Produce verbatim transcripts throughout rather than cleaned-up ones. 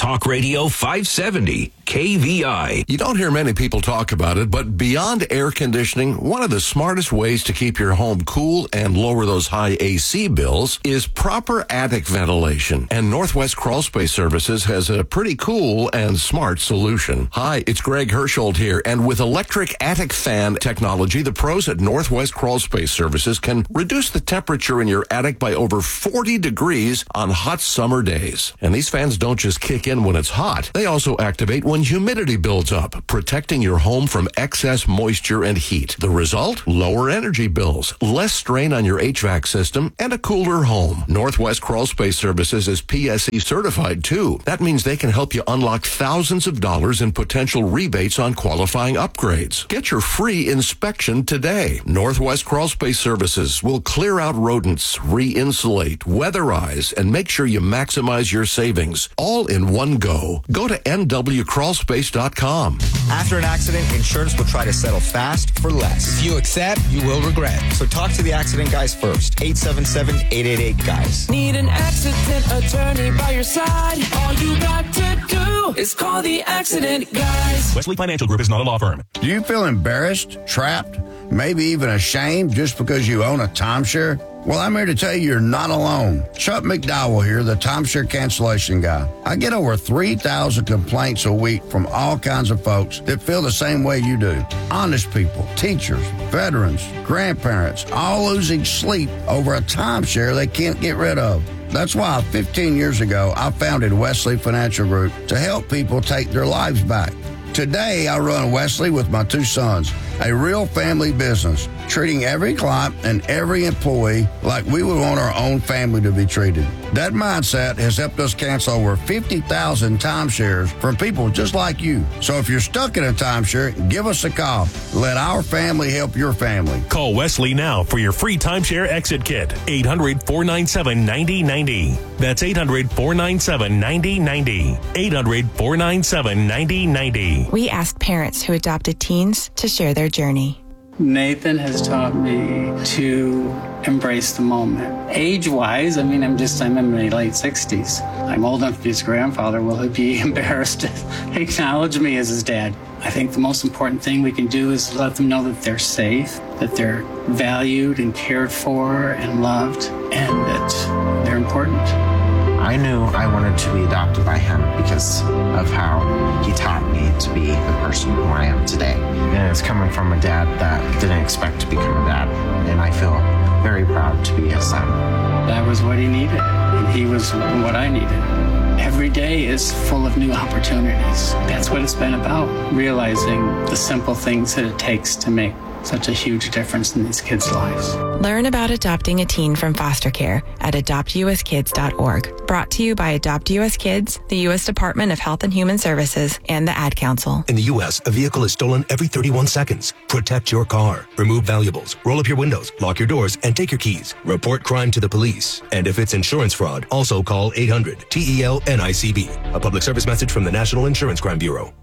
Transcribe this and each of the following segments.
Talk Radio five seventy, K V I. You don't hear many people talk about it, but beyond air conditioning, one of the smartest ways to keep your home cool and lower those high A C bills is proper attic ventilation. And Northwest Crawl Space Services has a pretty cool and smart solution. Hi, it's Greg Hersholt here, and with electric attic fan technology, the pros at Northwest Crawl Space Services can reduce the temperature in your attic by over forty degrees on hot summer days. And these fans don't just kick in when it's hot. They also activate when humidity builds up, protecting your home from excess moisture and heat. The result? Lower energy bills, less strain on your H V A C system, and a cooler home. Northwest Crawl Space Services is P S E certified too. That means they can help you unlock thousands of dollars in potential rebates on qualifying upgrades. Get your free inspection today. Northwest Crawl Space Services will clear out rodents, re-insulate, weatherize, and make sure you maximize your savings all in one go. Go to N W crawl space dot com. After an accident, insurance will try to settle fast for less. If you accept, you will regret. So talk to the accident guys first. eight seven seven, eight eight eight, guys. Need an accident attorney by your side? All you got to do is call the accident guys. Wesley Financial Group is not a law firm. Do you feel embarrassed, trapped, maybe even ashamed just because you own a timeshare? Well, I'm here to tell you you're not alone. Chuck McDowell here, the timeshare cancellation guy. I get over three thousand complaints a week from all kinds of folks that feel the same way you do. Honest people, teachers, veterans, grandparents, all losing sleep over a timeshare they can't get rid of. That's why fifteen years ago, I founded Wesley Financial Group to help people take their lives back. Today, I run Wesley with my two sons, a real family business, treating every client and every employee like we would want our own family to be treated. That mindset has helped us cancel over fifty thousand timeshares from people just like you. So if you're stuck in a timeshare, give us a call. Let our family help your family. Call Wesley now for your free timeshare exit kit. eight hundred, four nine seven, nine zero nine zero. That's eight hundred, four nine seven, nine zero nine zero. eight hundred, four nine seven, nine zero nine zero. We asked parents who adopted teens to share their journey. Nathan has taught me to embrace the moment. Age-wise, I mean, I'm just, I'm in my late sixties. I'm old enough to be his grandfather. Will he be embarrassed to acknowledge me as his dad? I think the most important thing we can do is let them know that they're safe, that they're valued and cared for and loved, and that they're important. I knew I wanted to be adopted by him because of how he taught me to be the person who I am today. And it's coming from a dad that didn't expect to become a dad. And I feel very proud to be his son. That was what he needed, and he was what I needed. Every day is full of new opportunities. That's what it's been about, realizing the simple things that it takes to make such a huge difference in these kids' lives. Learn about adopting a teen from foster care at adopt u s kids dot org. Brought to you by Adopt U S Kids, the U S Department of Health and Human Services, and the Ad Council. In the U S, a vehicle is stolen every thirty-one seconds. Protect your car. Remove valuables. Roll up your windows. Lock your doors and take your keys. Report crime to the police. And if it's insurance fraud, also call eight hundred T E L N I C B. A public service message from the National Insurance Crime Bureau.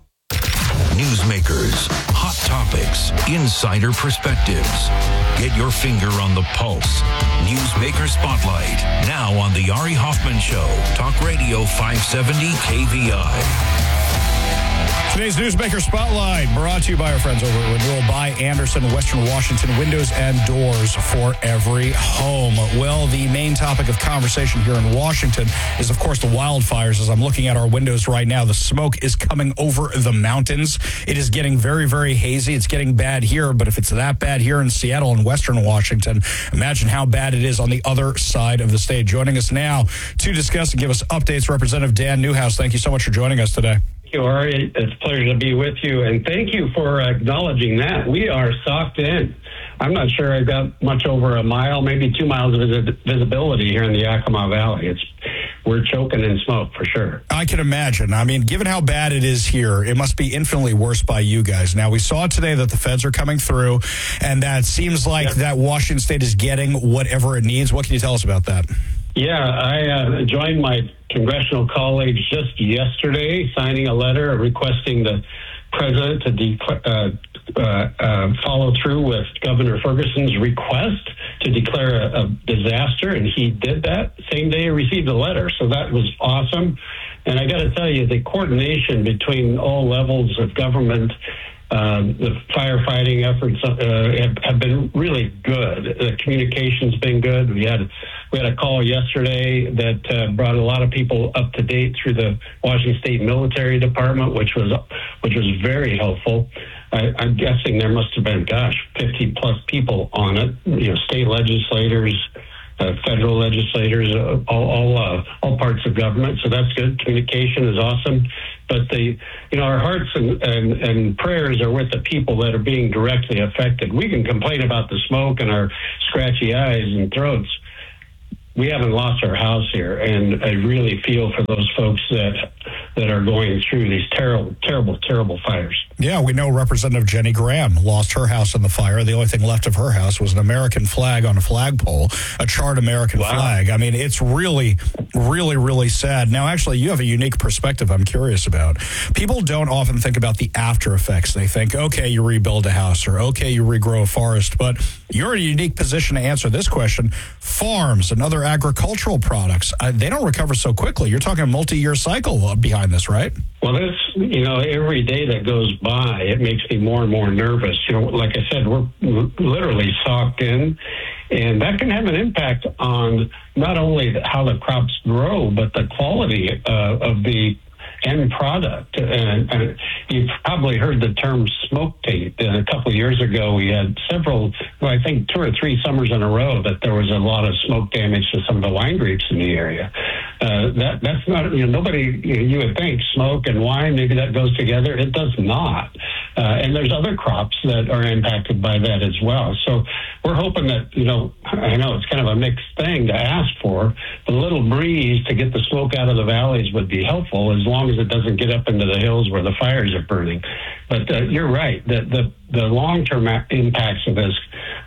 Newsmakers, hot topics, insider perspectives. Get your finger on the pulse. Newsmaker Spotlight, now on The Ari Hoffman Show. Talk Radio five seventy K V I. Today's Newsmaker Spotlight brought to you by our friends over at Renewal by Andersen, Western Washington, windows and doors for every home. Well, the main topic of conversation here in Washington is, of course, the wildfires. As I'm looking at our windows right now, the smoke is coming over the mountains. It is getting very, very hazy. It's getting bad here, but if it's that bad here in Seattle and Western Washington, imagine how bad it is on the other side of the state. Joining us now to discuss and give us updates, Representative Dan Newhouse. Thank you so much for joining us today. Thank you, Ari. It's a pleasure to be with you, and thank you for acknowledging that. We are socked in. I'm not sure I've got much over a mile, maybe two miles of vis- visibility here in the Yakima Valley. It's we're choking in smoke for sure. I can imagine. I mean, given how bad it is here, it must be infinitely worse by you guys. Now, we saw today that the feds are coming through, and that seems like yeah. that Washington State is getting whatever it needs. What can you tell us about that? Yeah, I uh, joined my congressional colleagues just yesterday, signing a letter requesting the president to de- uh, uh, uh, follow through with Governor Ferguson's request to declare a, a disaster, and he did that. Same day he received a letter, so that was awesome. And I got to tell you, the coordination between all levels of government, uh, the firefighting efforts uh, have, have been really good. The communication's been good. We had we had a call yesterday that uh, brought a lot of people up to date through the Washington State Military Department, which was which was very helpful. I, I'm guessing there must have been, gosh, fifty plus people on it. You know, state legislators, uh, federal legislators, uh, all all, uh, all parts of government. So that's good. Communication is awesome. But the, you know, our hearts and, and, and prayers are with the people that are being directly affected. We can complain about the smoke and our scratchy eyes and throats. We haven't lost our house here, and I really feel for those folks that that are going through these terrible, terrible, terrible fires. Yeah, we know Representative Jenny Graham lost her house in the fire. The only thing left of her house was an American flag on a flagpole, a charred American wow. flag. I mean, it's really, really, really sad. Now, actually, you have a unique perspective I'm curious about. People don't often think about the after effects. They think, okay, you rebuild a house, or okay, you regrow a forest, but you're in a unique position to answer this question. Farms and other agricultural products, uh, they don't recover so quickly. You're talking a multi-year cycle behind this, right? Well, this, you know, every day that goes by, it makes me more and more nervous. You know, like I said, we're literally socked in, and that can have an impact on not only how the crops grow, but the quality uh, of the end product. And, and you've probably heard the term smoke taint. And a couple of years ago, we had several, well, I think two or three summers in a row that there was a lot of smoke damage to some of the wine grapes in the area. Uh, that that's not, you know, nobody, you, know, you would think smoke and wine, maybe that goes together. It does not. Uh, and there's other crops that are impacted by that as well. So we're hoping that, you know, I know it's kind of a mixed thing to ask for, but a little breeze to get the smoke out of the valleys would be helpful, as long as it doesn't get up into the hills where the fires are burning. But uh, you're right, that the, the long-term impacts of this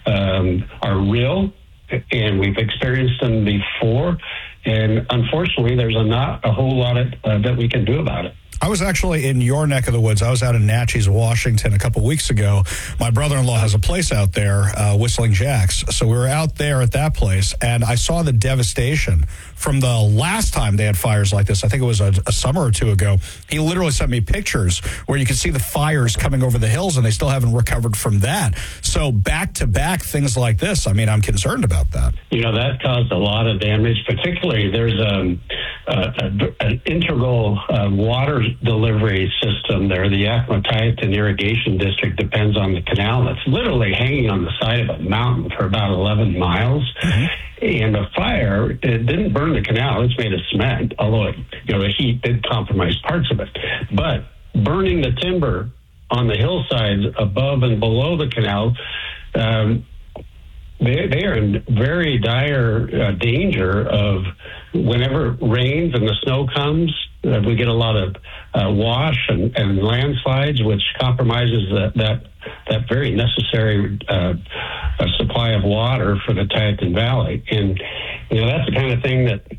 um, are real, and we've experienced them before. And unfortunately, there's a not a whole lot of, uh, that we can do about it. I was actually in your neck of the woods. I was out in Natchez, Washington a couple weeks ago. My brother-in-law has a place out there, uh, Whistling Jack's. So we were out there at that place, and I saw the devastation from the last time they had fires like this. I think it was a, a summer or two ago. He literally sent me pictures where you could see the fires coming over the hills, and they still haven't recovered from that. So back-to-back things like this, I mean, I'm concerned about that. You know, that caused a lot of damage. Particularly, there's um, a, a, an integral uh, water delivery system there. The Yakima-Tieton Irrigation District depends on the canal that's literally hanging on the side of a mountain for about eleven miles. Mm-hmm. And the fire, it didn't burn the canal. It's made of cement, although it, you know, the heat did compromise parts of it. But burning the timber on the hillsides above and below the canal, um, they, they are in very dire uh, danger of, whenever it rains and the snow comes, uh, we get a lot of uh, wash and, and landslides, which compromises that that, that very necessary uh, uh, supply of water for the Tieton Valley. And, you know, that's the kind of thing that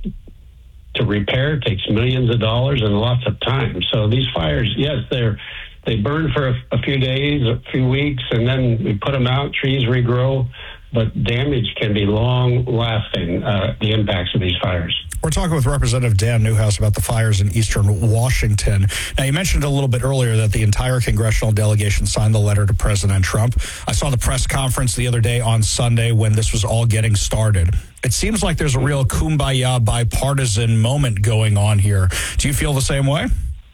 to repair takes millions of dollars and lots of time. So these fires, yes, they're they burn for a, a few days, a few weeks, and then we put them out, trees regrow, but damage can be long-lasting, uh, the impacts of these fires. We're talking with Representative Dan Newhouse about the fires in eastern Washington. Now, you mentioned a little bit earlier that the entire congressional delegation signed the letter to President Trump. I saw the press conference the other day on Sunday when this was all getting started. It seems like there's a real kumbaya bipartisan moment going on here. Do you feel the same way?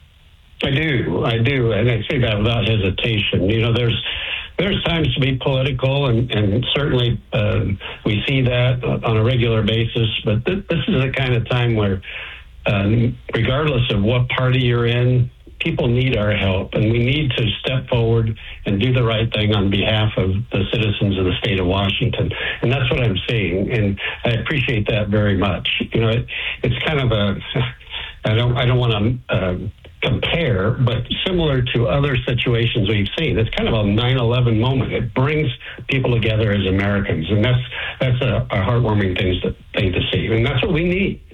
I do. I do. And I say that without hesitation. You know, there's There's times to be political, and, and certainly uh, we see that on a regular basis. But th- this is the kind of time where, um, regardless of what party you're in, people need our help, and we need to step forward and do the right thing on behalf of the citizens of the state of Washington. And that's what I'm seeing, and I appreciate that very much. You know, it, it's kind of a, I don't, I don't want to uh, compare, but similar to other situations we've seen. It's kind of a nine eleven moment. It brings people together as Americans, and that's that's a, a heartwarming thing to, thing to see, and that's what we need.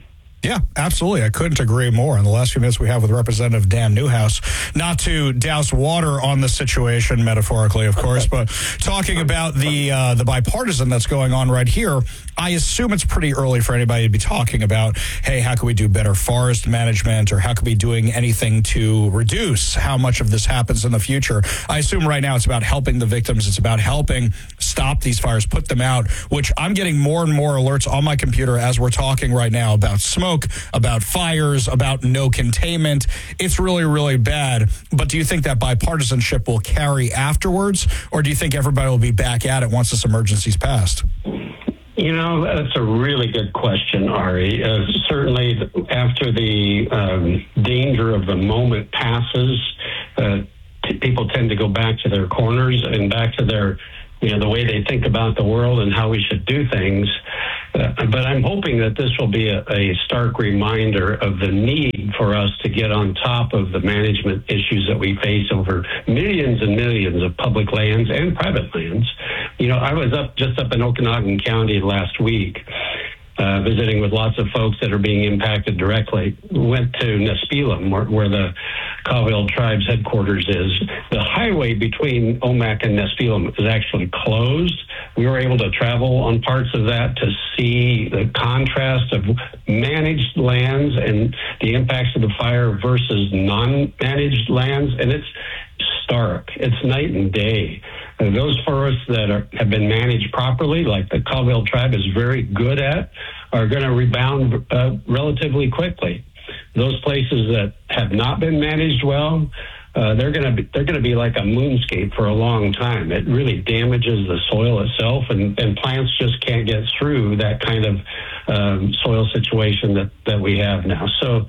Yeah, absolutely. I couldn't agree more. In the last few minutes we have with Representative Dan Newhouse, not to douse water on the situation, metaphorically, of course, but talking about the uh, the bipartisan that's going on right here, I assume it's pretty early for anybody to be talking about, hey, how can we do better forest management, or how can we be doing anything to reduce how much of this happens in the future. I assume right now it's about helping the victims. It's about helping stop these fires, put them out, which I'm getting more and more alerts on my computer as we're talking right now about smoke, about fires, about no containment. It's really, really bad. But do you think that bipartisanship will carry afterwards, or do you think everybody will be back at it once this emergency's passed? You know, that's a really good question, Ari. Uh, certainly after the um, danger of the moment passes, uh, t- people tend to go back to their corners and back to their, you know, the way they think about the world and how we should do things. Uh, but I'm hoping that this will be a, a stark reminder of the need for us to get on top of the management issues that we face over millions and millions of public lands and private lands. You know, I was up just up in Okanagan County last week, uh, visiting with lots of folks that are being impacted directly. Went to Nespelem, where, where the Colville Tribes headquarters is. The highway between Omak and Nespelem is actually closed. We were able to travel on parts of that to see the contrast of managed lands and the impacts of the fire versus non-managed lands, and it's stark. It's night and day. And those forests that are, have been managed properly, like the Colville Tribe is very good at, are going to rebound uh, relatively quickly. Those places that have not been managed well, uh, they're going to be they're going to be like a moonscape for a long time. It really damages the soil itself, and, and plants just can't get through that kind of um, soil situation that, that we have now. So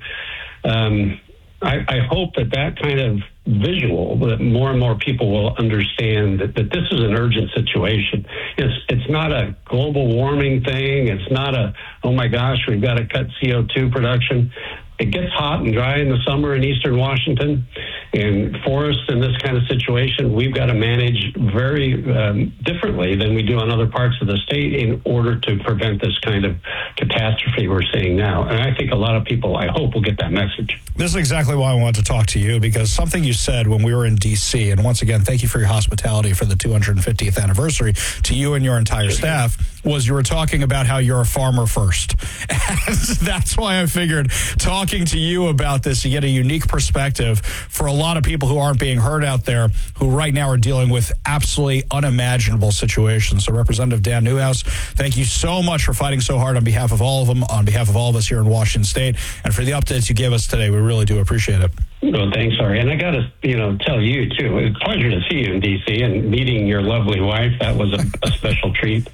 um, I, I hope that that kind of visual, that more and more people will understand that, that this is an urgent situation. It's it's not a global warming thing. It's not a, oh my gosh, we've got to cut C O two production. It gets hot and dry in the summer in eastern Washington, and forests in this kind of situation, we've got to manage very um, differently than we do on other parts of the state in order to prevent this kind of catastrophe we're seeing now. And I think a lot of people, I hope, will get that message. This is exactly why I wanted to talk to you, because something you said when we were in D C, and once again, thank you for your hospitality for the two hundred fiftieth anniversary to you and your entire staff, was you were talking about how you're a farmer first. And that's why I figured talking to you about this, you get a unique perspective for a lot of people who aren't being heard out there, who right now are dealing with absolutely unimaginable situations. So Representative Dan Newhouse, thank you so much for fighting so hard on behalf of all of them, on behalf of all of us here in Washington State, and for the updates you gave us today. We really do appreciate it. Well, thanks, Ari. And I got to, you know, tell you, too, it's a pleasure to see you in D C and meeting your lovely wife. That was a, a special treat.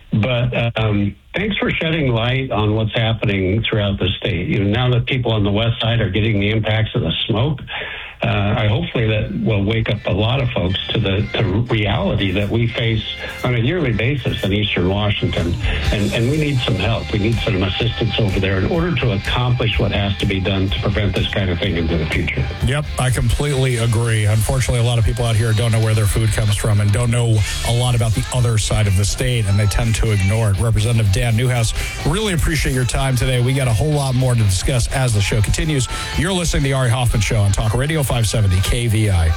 But um, thanks for shedding light on what's happening throughout the state. You know, now that people on the west side are getting the impacts of the smoke, uh, I hopefully that will wake up a lot of folks to the to reality that we face on a yearly basis in eastern Washington. And, and we need some help. We need some assistance over there in order to accomplish what has to be done to prevent this kind of thing into the future. Yep, I completely agree. Unfortunately, a lot of people out here don't know where their food comes from and don't know a lot about the other side of the state, and they tend to ignore it. Representative Dan Newhouse, really appreciate your time today. We got a whole lot more to discuss as the show continues. You're listening to the Ari Hoffman Show on Talk Radio five seventy K V I.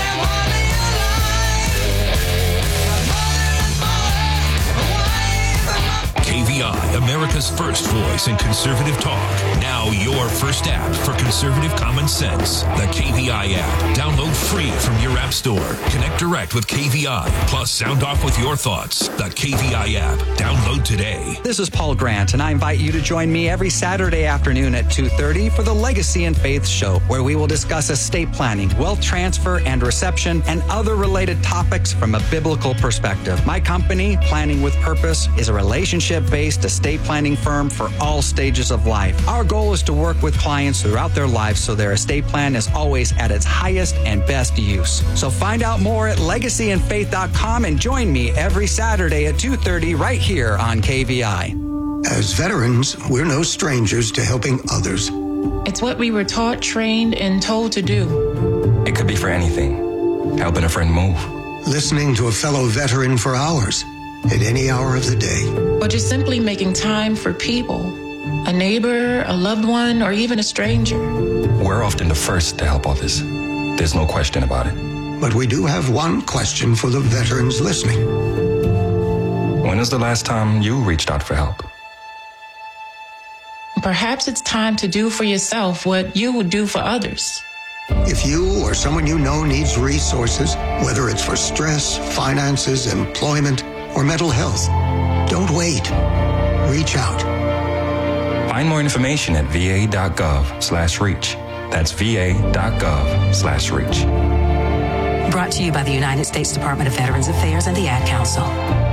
K V I, America's first voice in conservative talk. Now your first app for conservative common sense. The K V I app. Download free from your app store. Connect direct with K V I. Plus sound off with your thoughts. The K V I app. Download today. This is Paul Grant, and I invite you to join me every Saturday afternoon at two thirty for the Legacy and Faith Show, where we will discuss estate planning, wealth transfer and reception, and other related topics from a biblical perspective. My company, Planning with Purpose, is a relationship-based estate planning firm for all stages of life. Our goal is to work with clients throughout their lives so their estate plan is always at its highest and best use. So find out more at legacy and faith dot com and join me every Saturday at two thirty right here on K V I. As veterans, we're no strangers to helping others. It's what we were taught, trained, and told to do. It could be for anything. Helping a friend move. Listening to a fellow veteran for hours, at any hour of the day. Or just simply making time for people. a neighbor, a loved one, or even a stranger. We're often the first to help others. There's no question about it. But we do have one question for the veterans listening. When was the last time you reached out for help? Perhaps it's time to do for yourself what you would do for others. If you or someone you know needs resources, whether it's for stress, finances, employment, or mental health, don't wait. Reach out. Find more information at va.gov slash reach. That's va.gov slash reach. Brought to you by the United States Department of Veterans Affairs and the Ad Council.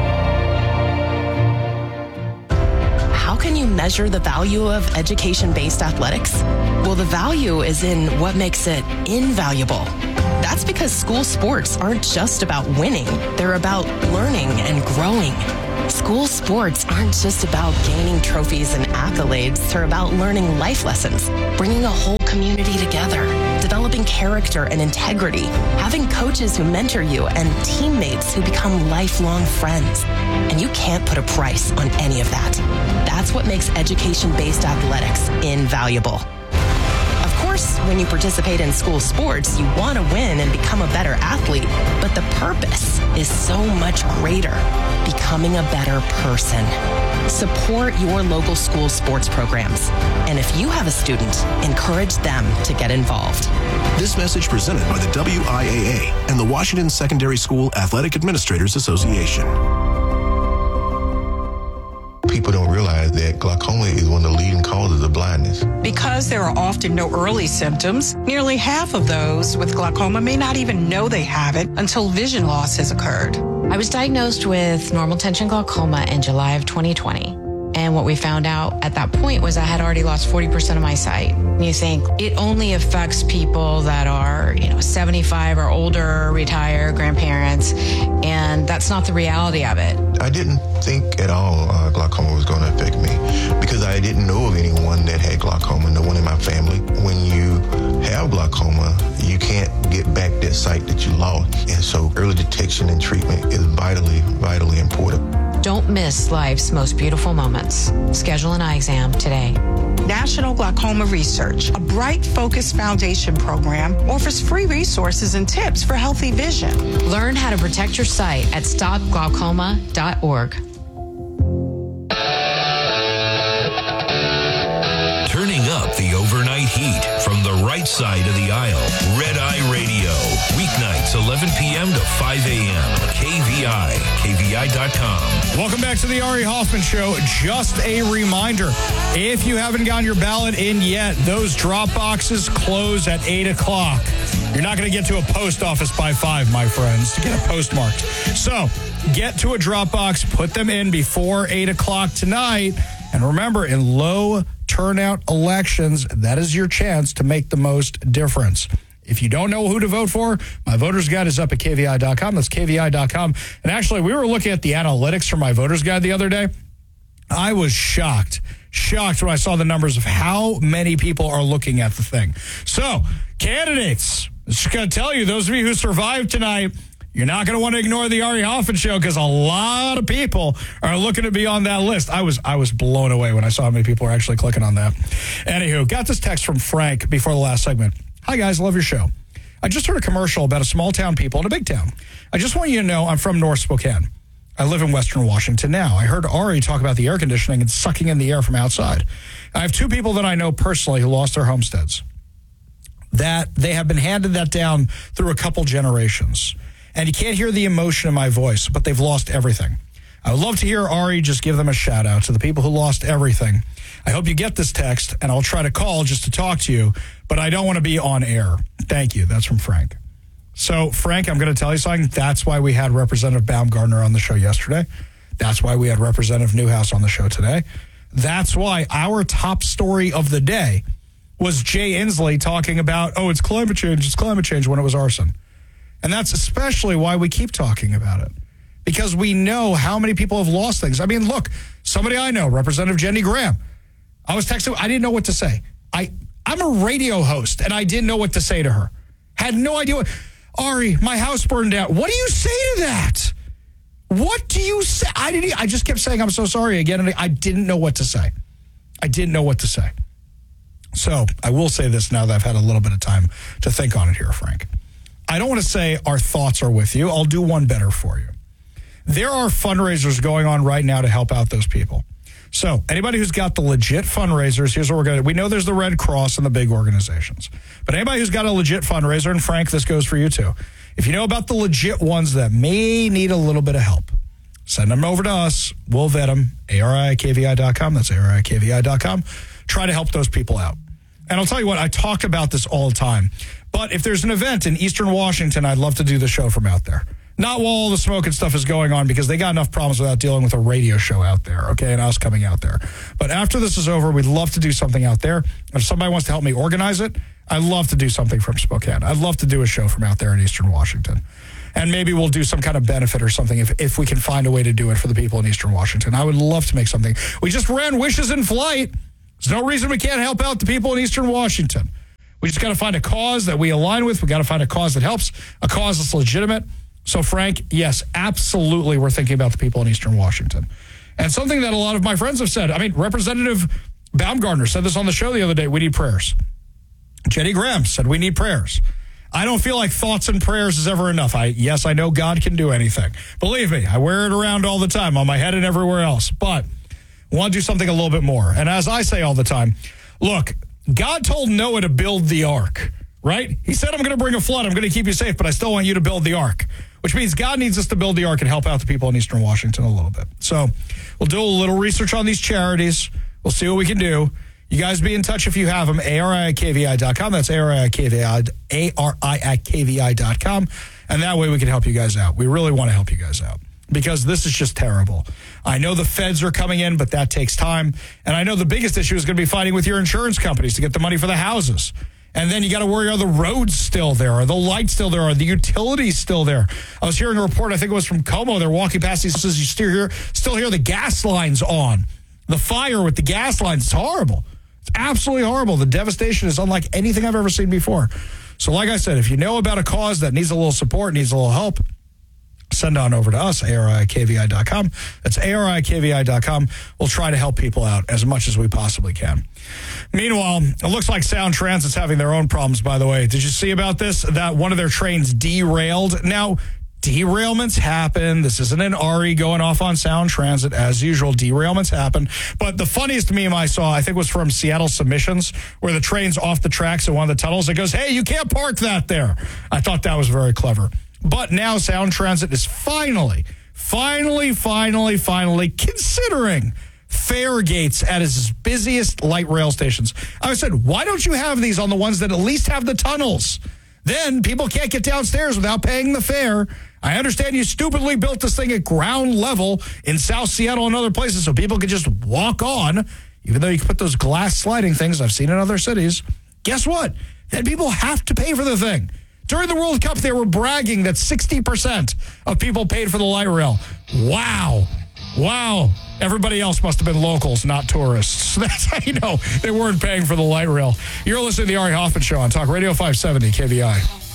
How can you measure the value of education-based athletics? Well, the value is in what makes it invaluable. That's because school sports aren't just about winning. They're about learning and growing. School sports aren't just about gaining trophies and accolades. They're about learning life lessons, bringing a whole community together, developing character and integrity, having coaches who mentor you, and teammates who become lifelong friends. And you can't put a price on any of that. That's what makes education-based athletics invaluable. Of course, when you participate in school sports, you want to win and become a better athlete, but the purpose is so much greater, becoming a better person. Support your local school sports programs. And if you have a student, encourage them to get involved. This message presented by the W I A A and the Washington Secondary School Athletic Administrators Association. People don't realize that glaucoma is one of the leading causes of blindness. Because there are often no early symptoms, nearly half of those with glaucoma may not even know they have it until vision loss has occurred. I was diagnosed with normal tension glaucoma in July of twenty twenty. And what we found out at that point was I had already lost forty percent of my sight. You think it only affects people that are, you know, seventy-five or older, retired, grandparents, and that's not the reality of it. I didn't think at all uh, glaucoma was going to affect me because I didn't know of anyone that had glaucoma, no one in my family. When you have glaucoma, you can't get back that sight that you lost. And so early detection and treatment is vitally, vitally important. Don't miss life's most beautiful moments. Schedule an eye exam today. National Glaucoma Research, a Bright Focus Foundation program, offers free resources and tips for healthy vision. Learn how to protect your sight at stop glaucoma dot org. Turning up the overnight heat from the right side of the aisle. Red Eye Radio. Weeknights, eleven p.m. to five a.m. K V I, K V I dot com. Welcome back to the Ari Hoffman Show. Just a reminder, if you haven't gotten your ballot in yet, those drop boxes close at eight o'clock. You're not going to get to a post office by five, my friends, to get a postmarked. So get to a drop box, put them in before eight o'clock tonight. And remember, in low turnout elections, that is your chance to make the most difference. If you don't know who to vote for, my voter's guide is up at K V I dot com. That's K V I dot com. And actually, we were looking at the analytics for my voter's guide the other day. I was shocked, shocked when I saw the numbers of how many people are looking at the thing. So, candidates, just going to tell you, those of you who survived tonight, you're not going to want to ignore the Ari Hoffman Show because a lot of people are looking to be on that list. I was I was blown away when I saw how many people are actually clicking on that. Anywho, got this text from Frank before the last segment. Hi, guys. Love your show. I just heard a commercial about a small town people in a big town. I just want you to know I'm from North Spokane. I live in Western Washington now. I heard Ari talk about the air conditioning and sucking in the air from outside. I have two people that I know personally who lost their homesteads. That they have been handed that down through a couple generations. And you can't hear the emotion in my voice, but they've lost everything. I would love to hear Ari just give them a shout out to the people who lost everything. I hope you get this text, and I'll try to call just to talk to you, but I don't want to be on air. Thank you. That's from Frank. So, Frank, I'm going to tell you something. That's why we had Representative Baumgardner on the show yesterday. That's why we had Representative Newhouse on the show today. That's why our top story of the day was Jay Inslee talking about, oh, it's climate change, it's climate change, when it was arson. And that's especially why we keep talking about it. Because we know how many people have lost things. I mean, look, somebody I know, Representative Jenny Graham. I was texting, I didn't know what to say. I, I'm a radio host, and I didn't know what to say to her. Had no idea what... Ari, my house burned down. What do you say to that? What do you say? I didn't. I just kept saying, I'm so sorry again, and I didn't know what to say. I didn't know what to say. So I will say this now that I've had a little bit of time to think on it here, Frank. I don't want to say our thoughts are with you. I'll do one better for you. There are fundraisers going on right now to help out those people. So anybody who's got the legit fundraisers, here's what we're going to do. We know there's the Red Cross and the big organizations. But anybody who's got a legit fundraiser, and Frank, this goes for you too. If you know about the legit ones that may need a little bit of help, send them over to us. We'll vet them. A R I K V I dot com. That's A R I K V I dot com. Try to help those people out. And I'll tell you what, I talk about this all the time. But if there's an event in Eastern Washington, I'd love to do the show from out there. Not while all the smoke and stuff is going on, because they got enough problems without dealing with a radio show out there, okay, and us coming out there. But after this is over, we'd love to do something out there. If somebody wants to help me organize it, I'd love to do something from Spokane. I'd love to do a show from out there in Eastern Washington. And maybe we'll do some kind of benefit or something if, if we can find a way to do it for the people in Eastern Washington. I would love to make something. We just ran Wishes in Flight. There's no reason we can't help out the people in Eastern Washington. We just got to find a cause that we align with. We got to find a cause that helps, a cause that's legitimate. So, Frank, yes, absolutely, we're thinking about the people in Eastern Washington. And something that a lot of my friends have said, I mean, Representative Baumgartner said this on the show the other day, we need prayers. Jenny Graham said we need prayers. I don't feel like thoughts and prayers is ever enough. I Yes, I know God can do anything. Believe me, I wear it around all the time on my head and everywhere else. But I want to do something a little bit more. And as I say all the time, look, God told Noah to build the ark, right? He said, I'm going to bring a flood. I'm going to keep you safe, but I still want you to build the ark, which means God needs us to build the ark and help out the people in Eastern Washington a little bit. So we'll do a little research on these charities. We'll see what we can do. You guys be in touch if you have them. A R I K V I dot com. That's A R I K V I, A R I K V I dot com. And that way we can help you guys out. We really want to help you guys out, because this is just terrible. I know the feds are coming in, but that takes time. And I know the biggest issue is going to be fighting with your insurance companies to get the money for the houses. And then you got to worry, are the roads still there? Are the lights still there? Are the utilities still there? I was hearing a report, I think it was from Como. They're walking past these houses. You still hear, still hear the gas lines on. The fire with the gas lines, it's horrible. It's absolutely horrible. The devastation is unlike anything I've ever seen before. So like I said, if you know about a cause that needs a little support, needs a little help, send on over to us, A R I K V I dot com. That's A R I K V I dot com. We'll try to help people out as much as we possibly can. Meanwhile, it looks like Sound Transit's having their own problems, by the way. Did you see about this? That one of their trains derailed. Now, derailments happen. This isn't an R E going off on Sound Transit. As usual, derailments happen. But the funniest meme I saw, I think, was from Seattle Submissions, where the train's off the tracks in one of the tunnels. It goes, hey, you can't park that there. I thought that was very clever. But now Sound Transit is finally, finally, finally, finally considering fare gates at its busiest light rail stations. I said, why don't you have these on the ones that at least have the tunnels? Then people can't get downstairs without paying the fare. I understand you stupidly built this thing at ground level in South Seattle and other places so people could just walk on, even though you can put those glass sliding things I've seen in other cities. Guess what? Then people have to pay for the thing. During the World Cup, they were bragging that sixty percent of people paid for the light rail. Wow. Wow. Everybody else must have been locals, not tourists. That's how you know they weren't paying for the light rail. You're listening to the Ari Hoffman Show on Talk Radio five seventy K V I.